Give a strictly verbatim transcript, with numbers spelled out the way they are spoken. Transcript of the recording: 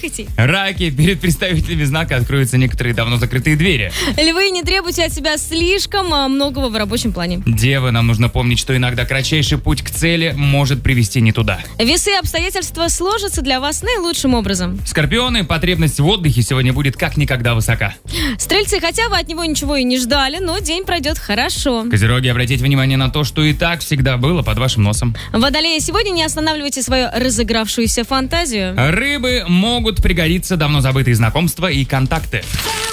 прихотей. Раки, перед представителями знака откроются некоторые давно закрытые двери. Львы, не требуйте от себя слишком а, многого в рабочем плане. Девы, нам нужно помнить, что иногда кратчайший путь к цели может привести не туда. Весы, обстоятельства сложатся для вас наилучшим образом. Скорпионы, потребность в отдыхе сегодня будет как никогда высока. Стрельцы, хотя вы от него ничего и не ждали, но день пройдет хорошо. Козероги, обратите внимание на то, что и так всегда было под вашим носом. Водолеи, сегодня не останавливайте свою разыгравшуюся фантазию. Рыбы, могут пригодиться давно забытые знакомства и контакты.